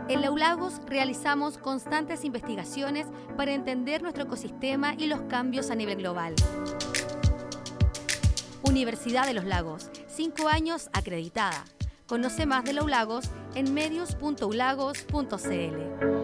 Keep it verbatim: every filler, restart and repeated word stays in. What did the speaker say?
En la U Lagos realizamos constantes investigaciones para entender nuestro ecosistema y los cambios a nivel global. Universidad de los Lagos, cinco años acreditada. Conoce más de la U Lagos en medios punto u lagos punto c l.